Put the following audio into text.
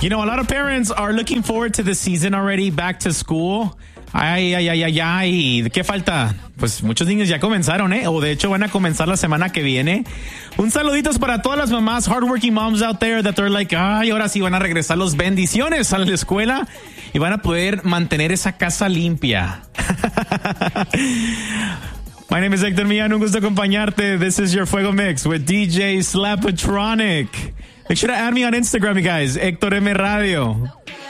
You know, a lot of parents are looking forward to the season already, back to school. Ay. ¿Qué falta? Pues muchos niños ya comenzaron, o de hecho van a comenzar la semana que viene. Un saluditos para todas las mamás, hardworking moms out there that are like, ay, ahora sí van a regresar los bendiciones a la escuela y van a poder mantener esa casa limpia. My name is Hector Millán, un gusto acompañarte. This is your Fuego Mix with DJ Slapatronic. Make sure to add me on Instagram, you guys. Hector M Radio.